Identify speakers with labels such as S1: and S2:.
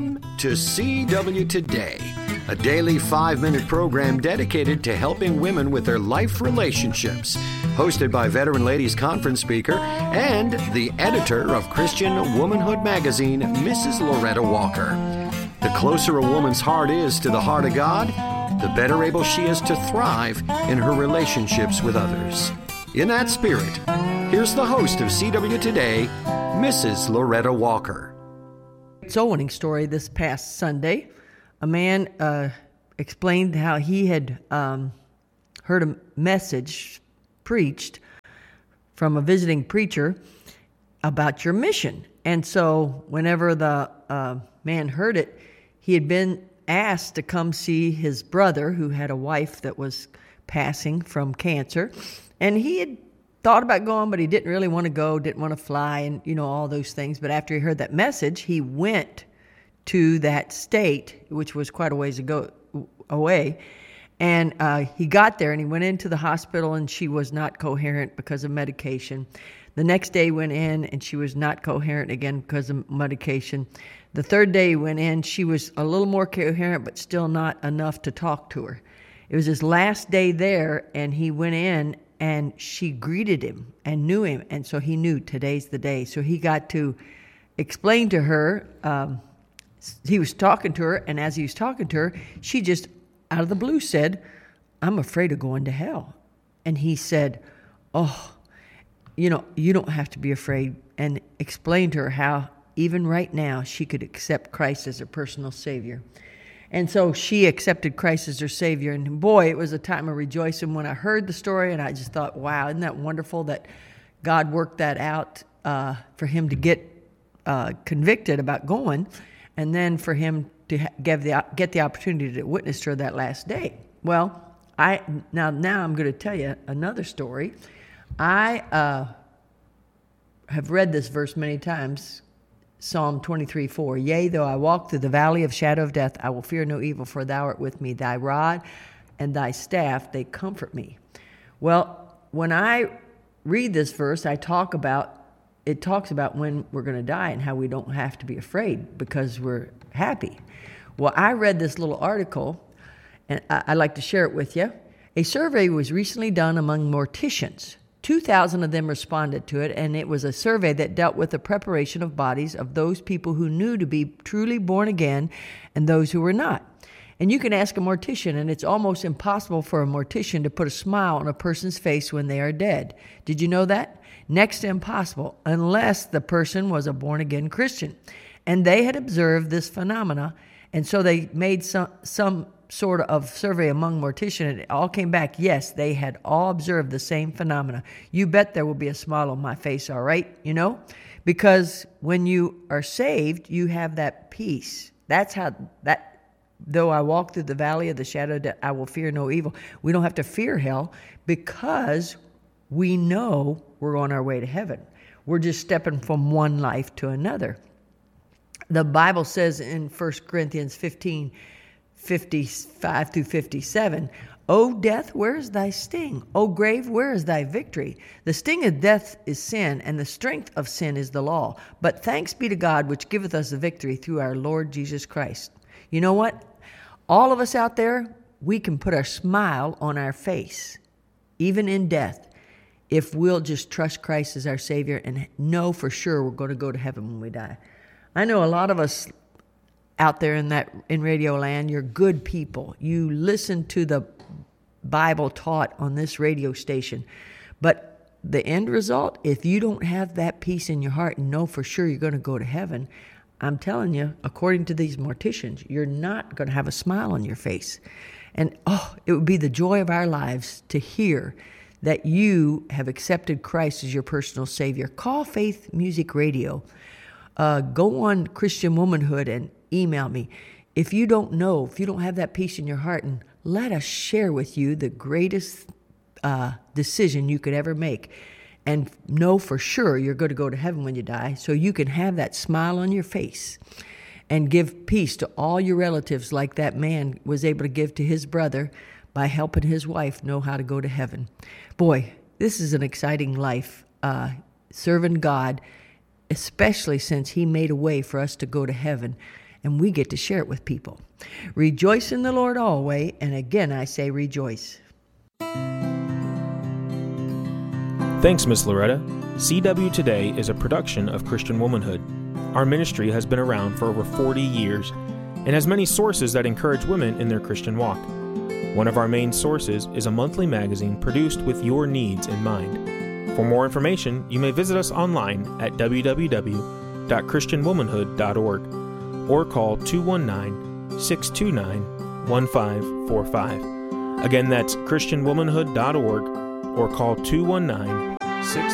S1: To CW Today, a daily 5-minute program dedicated to helping women with their life relationships. Hosted by veteran ladies conference speaker and the editor of Christian Womanhood magazine, Mrs. Loretta Walker. The closer a woman's heart is to the heart of God, the better able she is to thrive in her relationships with others. In that spirit, here's the host of CW Today, Mrs. Loretta Walker.
S2: Soul-winning story this past Sunday. A man explained how he had heard a message preached from a visiting preacher about your mission. And so whenever the man heard it, he had been asked to come see his brother who had a wife that was passing from cancer. And he had thought about going, but he didn't really want to go, didn't want to fly, and all those things. But after he heard that message, he went to that state, which was quite a ways away. And he got there, and he went into the hospital, and she was not coherent because of medication. The next day he went in, and she was not coherent again because of medication. The third day he went in, she was a little more coherent, but still not enough to talk to her. It was his last day there, and he went in, and she greeted him and knew him. And so he knew today's the day. So he got to explain to her, he was talking to her, and as he was talking to her, she just out of the blue said, "I'm afraid of going to hell." And he said, "Oh, you don't have to be afraid," and explained to her how even right now she could accept Christ as her personal Savior. And so she accepted Christ as her Savior. And boy, it was a time of rejoicing when I heard the story. And I just thought, wow, isn't that wonderful that God worked that out for him to get convicted about going, and then for him to get the opportunity to witness to her that last day. Well, now I'm going to tell you another story. I have read this verse many times. Psalm 23:4, "Yea, though I walk through the valley of shadow of death, I will fear no evil, for thou art with me. Thy rod and thy staff, they comfort me." Well, when I read this verse, it talks about when we're going to die and how we don't have to be afraid because we're happy. Well, I read this little article, and I'd like to share it with you. A survey was recently done among morticians. 2,000 of them responded to it, and it was a survey that dealt with the preparation of bodies of those people who knew to be truly born again and those who were not. And you can ask a mortician, and it's almost impossible for a mortician to put a smile on a person's face when they are dead. Did you know that? Next to impossible, unless the person was a born-again Christian. And they had observed this phenomena, and so they made some sort of survey among morticians, and it all came back, yes, they had all observed the same phenomena. You bet there will be a smile on my face, all right? Because when you are saved, you have that peace. That's how though I walk through the valley of the shadow of death, I will fear no evil. We don't have to fear hell because we know we're on our way to heaven. We're just stepping from one life to another. The Bible says in 1 Corinthians 15:55 through 57, "O death, where is thy sting? O grave, where is thy victory? The sting of death is sin, and the strength of sin is the law. But thanks be to God, which giveth us the victory through our Lord Jesus Christ." You know what? All of us out there, we can put a smile on our face, even in death, if we'll just trust Christ as our Savior and know for sure we're going to go to heaven when we die. I know a lot of us out there in radio land, you're good people. You listen to the Bible taught on this radio station. But the end result, if you don't have that peace in your heart and know for sure you're going to go to heaven, I'm telling you, according to these morticians, you're not going to have a smile on your face. And it would be the joy of our lives to hear that you have accepted Christ as your personal Savior. Call Faith Music Radio. Go on Christian Womanhood and email me. If you don't have that peace in your heart, and let us share with you the greatest decision you could ever make. And know for sure you're going to go to heaven when you die, so you can have that smile on your face and give peace to all your relatives like that man was able to give to his brother by helping his wife know how to go to heaven. Boy, this is an exciting life, serving God, especially since he made a way for us to go to heaven. and we get to share it with people. Rejoice in the Lord always, and again I say rejoice.
S3: Thanks, Miss Loretta. CW Today is a production of Christian Womanhood. Our ministry has been around for over 40 years and has many sources that encourage women in their Christian walk. One of our main sources is a monthly magazine produced with your needs in mind. For more information, you may visit us online at www.christianwomanhood.org or call 219-629-1545. Again, that's christianwomanhood.org or call 219